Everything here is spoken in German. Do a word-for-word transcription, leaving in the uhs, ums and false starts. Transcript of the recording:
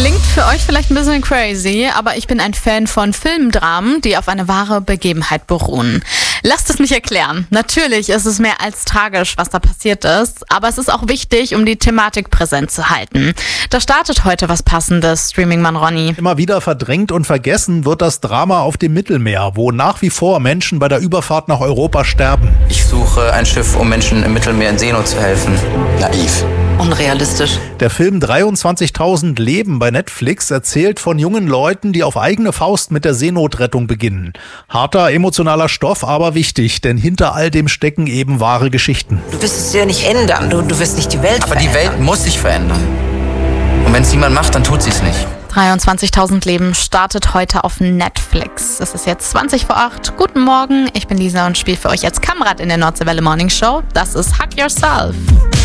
Klingt für euch vielleicht ein bisschen crazy, aber ich bin ein Fan von Filmdramen, die auf eine wahre Begebenheit beruhen. Lasst es mich erklären. Natürlich ist es mehr als tragisch, was da passiert ist, aber es ist auch wichtig, um die Thematik präsent zu halten. Da startet heute was Passendes, Streaming-Mann Ronny. Immer wieder verdrängt und vergessen wird das Drama auf dem Mittelmeer, wo nach wie vor Menschen bei der Überfahrt nach Europa sterben. Ich suche ein Schiff, um Menschen im Mittelmeer in Seenot zu helfen. Naiv. Unrealistisch. Der Film dreiundzwanzigtausend Leben bei Netflix erzählt von jungen Leuten, die auf eigene Faust mit der Seenotrettung beginnen. Harter, emotionaler Stoff, aber wichtig, denn hinter all dem stecken eben wahre Geschichten. Du wirst es ja nicht ändern, du, du wirst nicht die Welt Aber verändern. die Welt muss sich verändern. Und wenn es niemand macht, dann tut sie es nicht. dreiundzwanzigtausend Leben startet heute auf Netflix. Es ist jetzt zwanzig vor acht. Guten Morgen, ich bin Lisa und spiele für euch jetzt Kamerad in der Nordseewelle Morning Show. Das ist Hug Yourself.